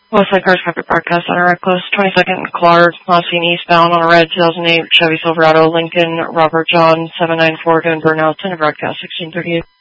Westside Cars Carpet Broadcast Center, Reckless, 22nd and Clark, last seen eastbound on a red 2008 Chevy Silverado Lincoln, Robert John 794 doing burnouts in a broadcast 1638.